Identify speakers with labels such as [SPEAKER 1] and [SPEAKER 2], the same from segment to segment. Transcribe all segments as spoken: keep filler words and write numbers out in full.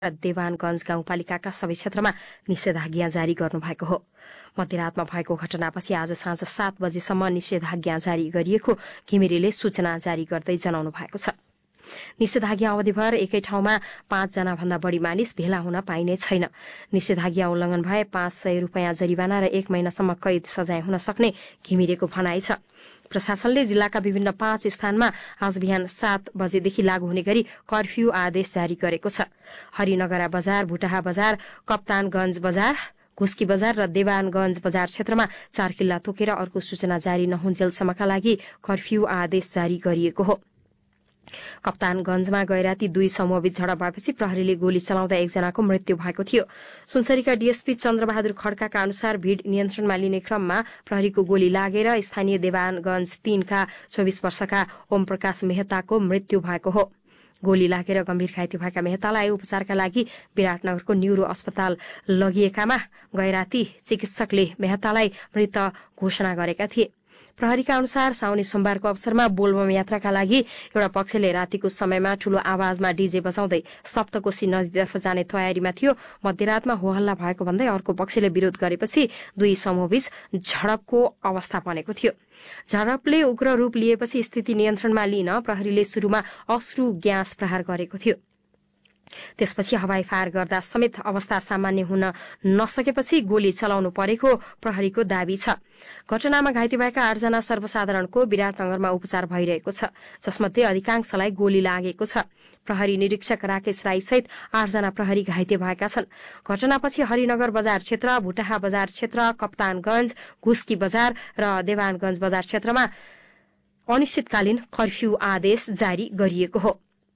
[SPEAKER 1] देवानगञ्ज गाउँपालिकाका सबै क्षेत्रमा निषेधाज्ञा जारी गर्नुभएको हो। मध्यरातमा भएको घटनापछि आज साँझ सात बजेसम्म निषेधाज्ञा जारी गरिएको घिमिरेले सूचना जारी गर्दै जनाउनु भएको छ। निषेधाज्ञा अवधिभर एकै ठाउँमा पाँचजना भन्दा बढ़ी मानिस भेला हुन पाइने छैन। निषेधाज्ञा उल्लंघन भए पाँच सय रूपियाँ जरिवाना र एक महिनासम्म कैद सजाय हुन सक्ने घिमिरेको भनाइ छ। प्रशासनले जिल्लाका विभिन्न पाँच स्थानमा आज बिहान सात बजेदेखि लागू हुने गरी कर्फ्यू आदेश जारी गरेको छ। हरिनगरा बजार, भुटाहा बजार, कप्तानगञ्ज बजार, घुस्की बजार र देवानगञ्ज बजार क्षेत्रमा चार किल्ला तोकेर अर्को सूचना जारी नहुन्जेलसम्मका लागि कर्फ्यू आदेश जारी गरिएको हो। कप्तानगञ्जमा गैराती दुई समूहबीच झडप भएपछि प्रहरीले गोली चलाउँदा एकजनाको मृत्यु भएको थियो। सुनसरीका डीएसपी चन्द्रबहादुर खड्काका अनुसार भीड़ नियन्त्रणमा लिने क्रममा प्रहरीको गोली लागेर स्थानीय देवानगञ्ज तीनका चौबिस वर्षका ओम प्रकाश मेहताको मृत्यु भएको हो। गोली लागेर गम्भीर घाइते भएका मेहतालाई उपचारका लागि विराटनगरको न्यूरो अस्पताल लगिएकामा गैराती चिकित्सकले मेहतालाई मृत घोषणा गरेका थिए। प्रहरीका अनुसार साउनी सोमबारको अवसरमा बोलबम यात्राका लागि एउटा पक्षले रातिको समयमा ठूलो आवाजमा डीजे बजाउँदै सप्तकोशी नदीतर्फ जाने तयारीमा थियो। मध्यरातमा होहल्ला भएको भन्दै अर्को पक्षले विरोध गरेपछि दुई समूहबीच झडपको अवस्था बनेको थियो। झडपले उग्र रूप लिएपछि स्थिति नियन्त्रणमा लिन प्रहरीले शुरूमा अश्रु ग्यास प्रहार गरेको थियो। त्यसपछि हवाई फायर गर्दा समेत अवस्था सामान्य हुन नसकेपछि गोली चलाउनु परेको प्रहरीको दावी छ। घटनामा घाइते भएका आठजना सर्वसाधारणको विराटनगरमा उपचार भइरहेको छ, जसमध्ये अधिकांशलाई गोली लागेको छ। प्रहरी निरीक्षक राकेश राई सहित आठजना प्रहरी घाइते भएका छन्। घटनापछि हरिनगर बजार क्षेत्र, भुटाहा बजार क्षेत्र, कप्तानगञ्ज, घुस्की बजार र देवानगञ्ज बजार क्षेत्रमा अनिश्चितकालीन कर्फ्यू आदेश जारी गरिएको हो।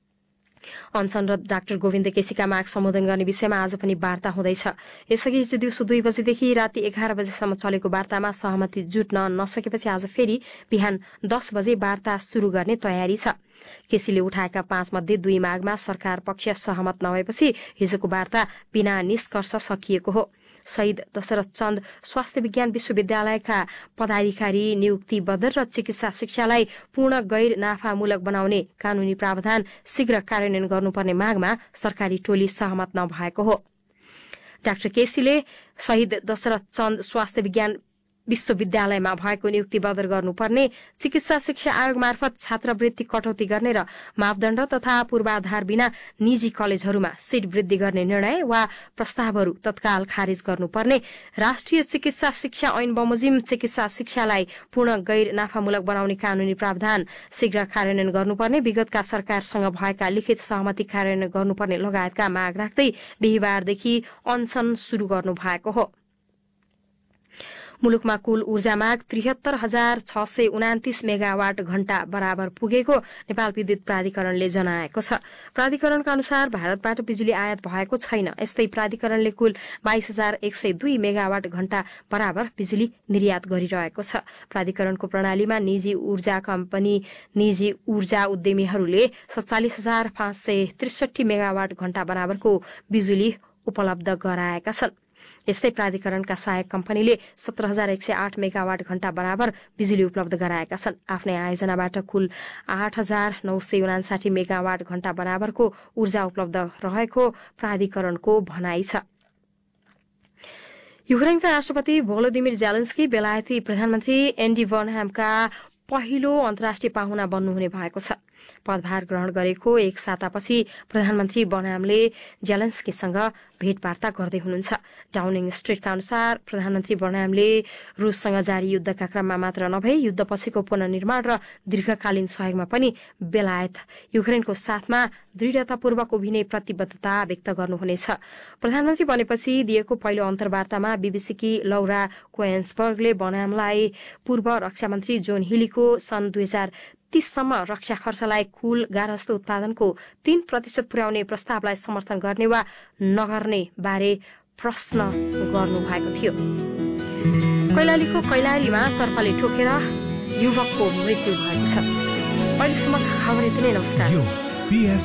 [SPEAKER 1] अनसनरत डाक्टर गोविन्द केसीका माग सम्बोधन गर्ने विषयमा आज पनि वार्ता हुँदैछ। यसअघि हिजो दिउँसो दुई बजेदेखि राति एघार बजेसम्म चलेको वार्तामा सहमति जुट्न नसकेपछि आज फेरि बिहान दस बजे वार्ता शुरू गर्ने तयारी छ। केसीले उठाएका पाँच मध्ये दुई मागमा सरकार पक्ष सहमत नभएपछि हिजोको वार्ता बिना निष्कर्ष सकिएको हो। शहीद दशरथ चन्द स्वास्थ्य विज्ञान विश्वविद्यालयका पदाधिकारी नियुक्ति बदर र चिकित्सा शिक्षालाई पूर्ण गैर नाफामूलक बनाउने कानूनी प्रावधान शीघ्र कार्यान्वयन गर्नुपर्ने मागमा सरकारी टोली सहमत नभएको हो। डाक्टर केसीले शहीद दशरथ चन्द स्वास्थ्य विज्ञान विश्वविद्यालयमा भएको नियुक्ति बदर गर्नुपर्ने, चिकित्सा शिक्षा आयोग मार्फत छात्रवृत्ति कटौती गर्ने र मापदण्ड तथा पूर्वाधार बिना निजी कलेजहरूमा सीट वृद्धि गर्ने निर्णय वा प्रस्तावहरू तत्काल खारिज गर्नुपर्ने, राष्ट्रिय चिकित्सा शिक्षा ऐन बमोजिम चिकित्सा शिक्षालाई पूर्ण गैर नाफामूलक बनाउने कानूनी प्रावधान शीघ्र कार्यान्वयन गर्नुपर्ने, विगतका सरकारसँग भएका लिखित सहमति कार्यान्वयन गर्नुपर्ने लगायतका माग राख्दै बिहिबारदेखि अनसन शुरू गर्नु भएको हो। मुलुकमा कुल ऊर्जा माग त्रिहत्तर हजार छ सय उनातिस मेगावाट घण्टा बराबर पुगेको नेपाल विद्युत प्राधिकरणले जनाएको छ। प्राधिकरणका अनुसार भारतबाट बिजुली आयात भएको छैन। यस्तै प्राधिकरणले कुल बाइस हजार एक सय दुई मेगावाट घण्टा बराबर बिजुली निर्यात गरिरहेको छ। प्राधिकरणको प्रणालीमा निजी ऊर्जा कम्पनी निजी ऊर्जा उद्यमीहरूले सत्तालिस हजार पाँच सय त्रिसठी मेगावाट घण्टा बराबरको बिजुली उपलब्ध गराएका छन्। यस्तै प्राधिकरणका सहायक कम्पनीले सत्र हजार एक सय आठ मेगावाट घण्टा बराबर बिजुली उपलब्ध गराएका छन्। आफ्नै आयोजनाबाट कुल आठ हजार नौ सय उनासाठी मेगावाट घण्टा बराबरको ऊर्जा उपलब्ध रहेको प्राधिकरणको भनाइ छ। युक्रेनका राष्ट्रपति भोलोदिमिर जेलेन्स्की बेलायती प्रधानमन्त्री एन्डी बर्नह्यामका पहिलो अन्तर्राष्ट्रिय पाहुना बन्नुहुने भएको छ। पदभार ग्रहण गरेको एक सातापछि प्रधानमन्त्री बर्नह्यामले जेलेन्स्कीसँग भेटवार्ता गर्दै हुनुहुन्छ। डाउनिङ स्ट्रिटका अनुसार प्रधानमन्त्री बर्नह्यामले रूससँग जारी युद्धका क्रममा मात्र नभई युद्धपछिको पुनर्निर्माण र दीर्घकालीन सहयोगमा पनि बेलायत युक्रेनको साथमा दृढतापूर्वक उभिने प्रतिबद्धता व्यक्त गर्नुहुनेछ। प्रधानमन्त्री बनेपछि दिएको पहिलो अन्तर्वार्तामा बीबीसीकी लौरा कोएन्सबर्गले बर्नह्यामलाई पूर्व रक्षा मन्त्री जोन हिलीको सन् दुई हजार तीससम्म रक्षा खर्चलाई कुल गार्हस्थ्य उत्पादनको तीन प्रतिशत पुर्याउने प्रस्तावलाई समर्थन गर्ने वा नगर्ने बारे प्रश्न गर्नुभएको थियो। कैलालीको कैलालीमा सर्पले ठोकेर युवकको मृत्यु भएको छ। अहिलेसम्मका खबर यति नै। नमस्कार।